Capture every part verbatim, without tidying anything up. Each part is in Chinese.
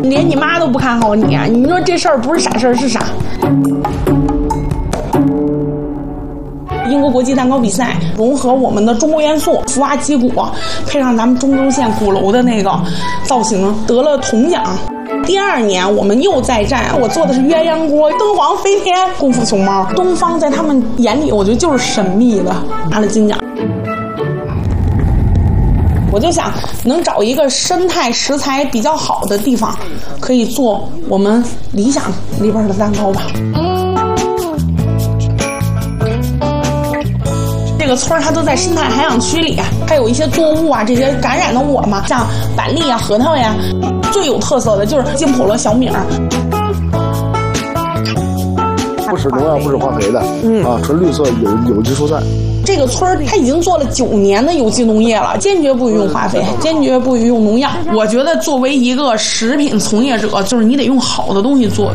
连你妈都不看好你啊！你说这事儿不是傻事儿是啥？英国国际蛋糕比赛融合我们的中国元素福娃鸡骨，配上咱们中轴线鼓楼的那个造型，得了铜奖。第二年我们又再战，我做的是鸳鸯锅，灯黄飞天，功夫熊猫。东方在他们眼里，我觉得就是神秘的，拿了金奖。我就想能找一个生态食材比较好的地方，可以做我们理想里边的蛋糕吧。这个村它都在生态海养区里，还有一些作物啊，这些感染的我嘛，像板栗啊、核桃呀。最有特色的就是金普罗小米儿， 不使农药、不使化肥的，嗯啊，纯绿色有有机蔬菜。 这个村儿它已经做了九年的有机农业了，坚决不用化肥，坚决不用农药。我觉得作为一个食品从业者，就是你得用好的东西做。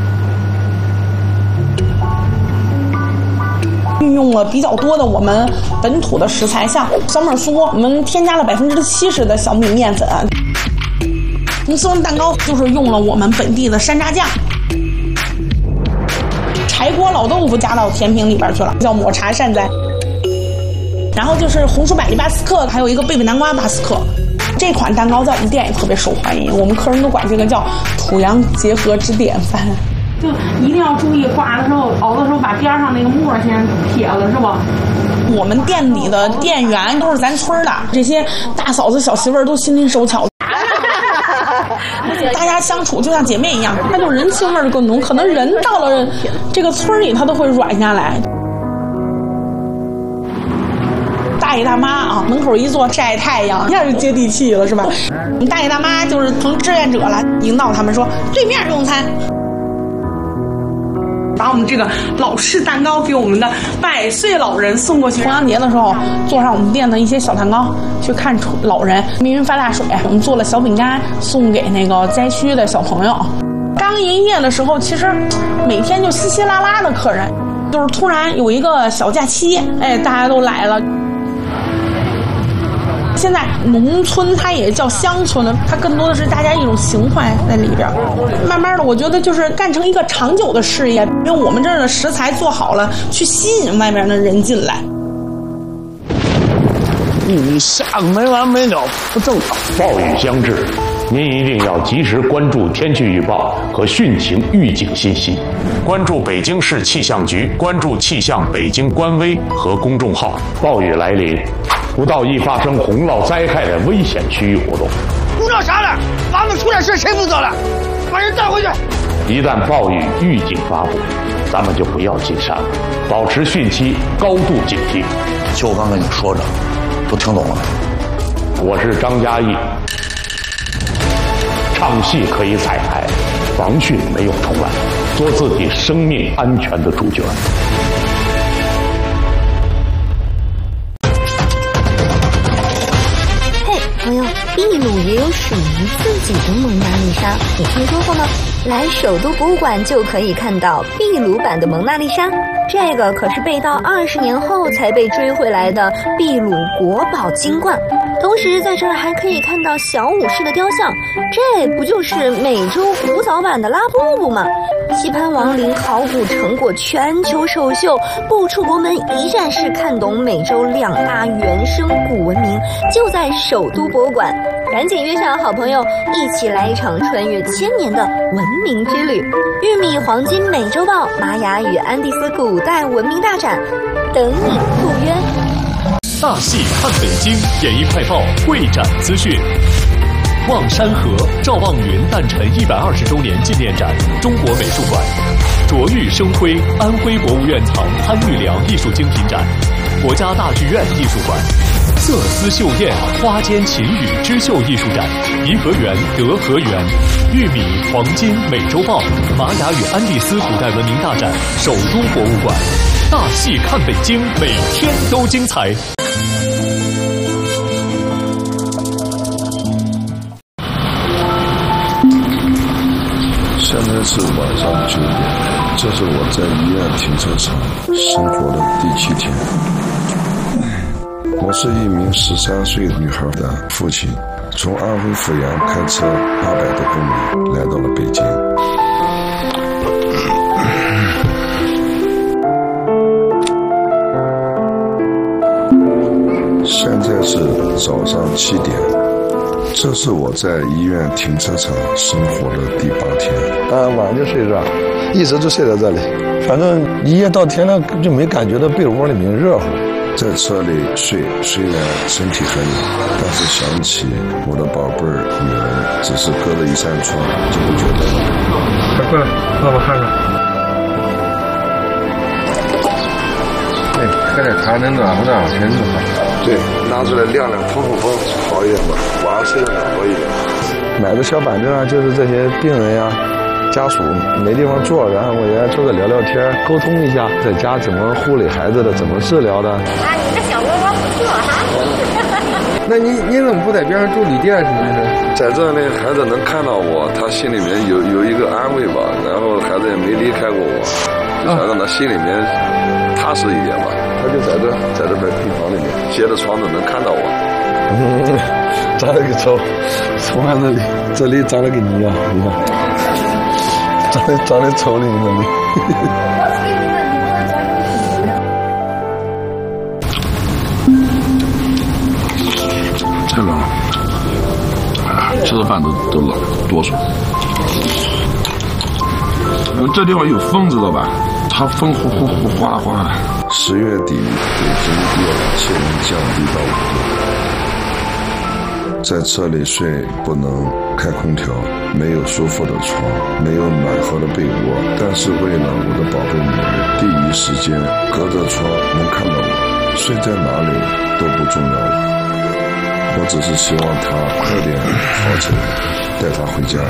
运用了比较多的我们本土的食材，像小米酥，我们添加了百分之七十的小米面粉。红丝绒蛋糕就是用了我们本地的山楂酱，柴锅老豆腐加到甜品里边去了，叫抹茶善哉。然后就是红薯百利巴斯克，还有一个贝贝南瓜巴斯克。这款蛋糕在我们店也特别受欢迎，我们客人都管这个叫土洋结合之典范。就一定要注意挂的时候、熬的时候把边上那个沫先撇了，是吧？我们店里的店员都是咱村的，这些大嫂子小媳妇儿都心灵手巧。大家相处就像姐妹一样，他就人情味更浓。可能人到了这个村里，他都会软下来。大爷大妈啊，门口一坐晒太阳，一下就接地气了，是吧？大爷大妈就是成志愿者了，引导他们说对面用餐。把我们这个老式蛋糕给我们的百岁老人送过去。重阳节的时候，做上我们店的一些小蛋糕，去看老人。密云发大水，我们做了小饼干，送给那个灾区的小朋友。刚营业的时候，其实每天就稀稀拉拉的客人，就是突然有一个小假期，哎，大家都来了。现在农村它也叫乡村了，它更多的是大家一种情怀在里边。慢慢的，我觉得就是干成一个长久的事业，用我们这儿的食材做好了，去吸引外面的人进来。 你下个没完没了，不正常。暴雨将至，您一定要及时关注天气预报和汛情预警信息，关注北京市气象局，关注气象北京官微和公众号。暴雨来临，不到易发生洪涝灾害的危险区域活动。 不知道啥了，咱们出点事谁负责了？把人带回去。 一旦暴雨预警发布，咱们就不要进山了，保持汛期高度警惕。 就我刚跟你说着，都听懂了。 我是张嘉译，唱戏可以彩排，防汛没有重来，做自己生命安全的主角。 朋友，秘鲁也有属于自己的蒙娜丽莎，你听说过吗？来首都博物馆就可以看到秘鲁版的蒙娜丽莎，这个可是被盗二十年后才被追回来的秘鲁国宝金冠。同时在这儿还可以看到小武士的雕像，这不就是美洲古早版的拉布布吗？棋盘王陵考古成果全球首秀，不出国门一站式看懂美洲两大原生古文明，就在首都博物馆。赶紧约上好朋友，一起来一场穿越千年的文明之旅。玉米黄金美洲豹玛雅与安第斯古代文明大展，等你赴约。 大戏看北京，演艺快报会展资讯。望山河赵望云诞辰一百二十周年纪念展，中国美术馆。卓玉生辉安徽博物院藏潘玉良艺术精品展，国家大剧院艺术馆。色丝绣燕花间琴语织绣艺术展，颐和园德和园。玉米黄金美洲豹玛雅与安第斯古代文明大展，首都博物馆。大戏看北京，每天都精彩。 现在是晚上九点，这是我在医院停车场生活的第七天。我是一名十三岁女孩的父亲， 从安徽阜阳开车八百多公里来到了北京。现在是早上七点，这是我在医院停车场生活的第八天。 嗯，晚上就睡这儿，一直就睡在这里。 反正一夜到天亮就没感觉到被窝里面热乎。 在车里睡，虽然身体很冷，但是想起我的宝贝儿女儿，只是隔着一扇窗，就不觉得冷。 快过来，爸爸看看。 哎，喝点茶能暖和暖和身子哈。 对，拿出来晾晾通通风，好一点吧，晚上睡得暖和一点。 买个小板凳啊，就是这些病人呀、家属没地方坐，然后我也坐着聊聊天，沟通一下在家怎么护理孩子的，怎么治疗的。啊， 你这小窝窝不错哈。 那你你怎么不在边上住旅店什么的？ 在这里，孩子能看到我，他心里面有有一个安慰吧。然后孩子也没离开过我，就想让他心里面踏实一点吧。他就在这，在这边病房里面，斜着窗子能看到我。 嗯，长了个丑，从看这里，这里长了个泥啊，你看，长得长得丑的那里。 太冷了，吃的饭都都冷，哆嗦。这地方有风，知道吧？它风呼呼呼哗啦哗啦。十月底，北京第二气温降低到五度。在车里睡不能开空调，没有舒服的床，没有暖和的被窝，但是为了我的宝贝女儿，第一时间隔着窗能看到我，睡在哪里都不重要了。我只是希望她快点好起来，带她回家。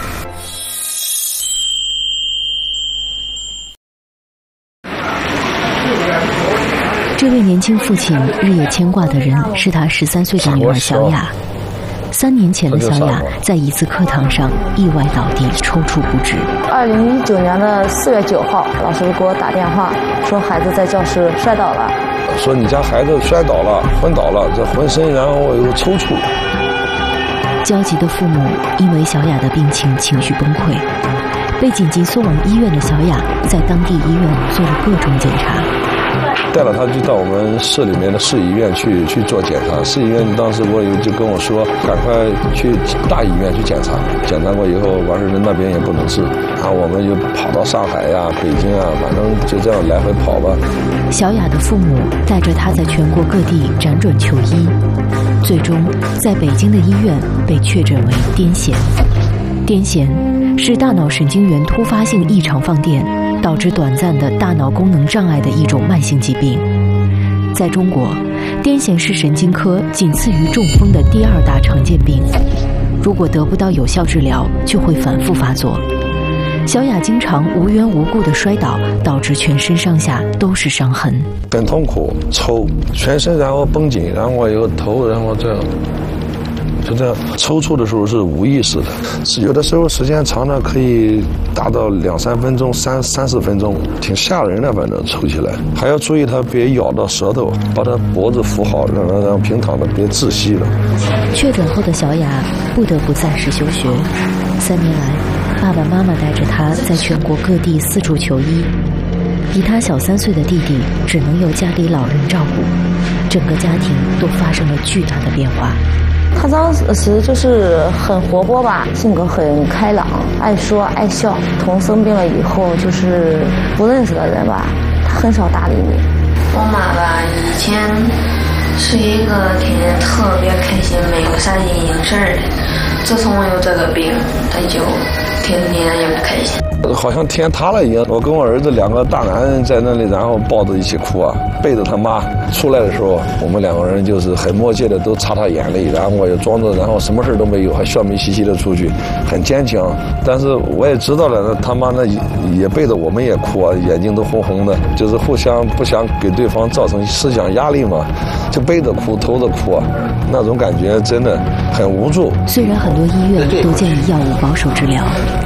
这位年轻父亲日夜牵挂的人是他十三岁的女儿小雅。三年前的小雅在一次课堂上意外倒地，抽搐不止。 二零一九年的四月九号，老师给我打电话说孩子在教室摔倒了， 说你家孩子摔倒了，昏倒了，这浑身然后有抽搐。 焦急的父母因为小雅的病情情绪崩溃，被紧急送往医院的小雅在当地医院做了各种检查。 带了他就到我们市里面的市医院去去做检查，市医院当时我有就跟我说，赶快去大医院去检查，检查过以后完事那边也不能治，然后我们就跑到上海呀、北京啊，反正就这样来回跑吧。 小雅的父母带着她在全国各地辗转求医，最终在北京的医院被确诊为癫痫。癫痫是大脑神经元突发性异常放电，导致短暂的大脑功能障碍的一种慢性疾病。在中国，癫痫是神经科仅次于中风的第二大常见病。如果得不到有效治疗，就会反复发作。小雅经常无缘无故的摔倒，导致全身上下都是伤痕， 很痛苦，抽，全身然后绷紧，然后我有头，然后这样。就这样抽搐的时候是无意识的，是有的时候时间长了可以达到两三分钟、三三四分钟，挺吓人的。反正抽起来还要注意它别咬到舌头，把它脖子扶好，让它让平躺的别窒息了。 确诊后的小雅不得不暂时休学。三年来，爸爸妈妈带着她在全国各地四处求医，比她小三岁的弟弟只能由家里老人照顾，整个家庭都发生了巨大的变化。 他当时就是很活泼吧，性格很开朗，爱说爱笑。从生病了以后，就是不认识的人吧，他很少搭理你。 我妈吧，以前是一个天天特别开心，没有啥阴影事儿的。自从我有这个病，他就天天也不开心。 好像天塌了一样。我跟我儿子两个大男人在那里，然后抱着一起哭啊，背着他妈出来的时候，我们两个人就是很默契的都擦擦眼泪，然后我也装着，然后什么事都没有，还笑眯兮兮的出去，很坚强。但是我也知道了，他妈呢也背着我们也哭啊，眼睛都红红的，就是互相不想给对方造成思想压力嘛，就背着哭，偷着哭啊，那种感觉真的很无助。 虽然很多医院都建议药物保守治疗，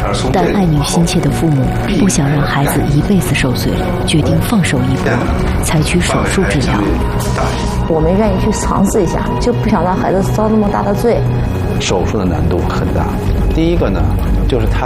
但爱女心切的父母不想让孩子一辈子受罪，决定放手一搏，采取手术治疗。 我们愿意去尝试一下，就不想让孩子遭那么大的罪。 手术的难度很大。第一个呢，就是他